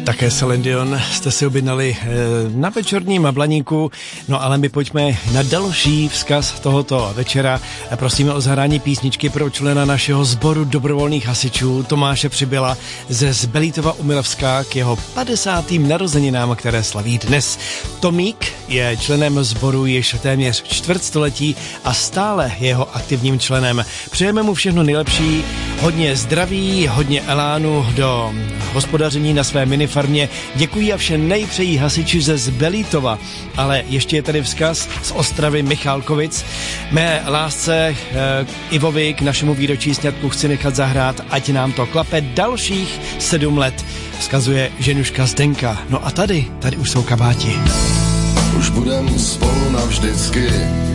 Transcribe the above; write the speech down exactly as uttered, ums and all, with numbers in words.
Také Celine Dion jste si objednali na večerním blaníku, no ale my pojďme na další vzkaz tohoto večera. Prosíme o zahrání písničky pro člena našeho sboru dobrovolných hasičů Tomáše Přibyla ze Zbelítova u Milavska k jeho padesátým narozeninám, které slaví dnes. Tomík je členem sboru již téměř čtvrtstoletí a stále jeho aktivním členem. Přejeme mu všechno nejlepší, hodně zdraví, hodně elánu do hospodaření na své minifarmě. Děkuji a vše nejpřejí hasiči ze Zbelítova. Ale ještě je tady vzkaz z Ostravy Michálkovic. Mé lásce e, Ivovi k našemu výročí sňatku chci nechat zahrát, ať nám to klape dalších sedm let. Vzkazuje ženuška Zdenka. No a tady, tady už jsou kabáti. Už budem spolu navždycky.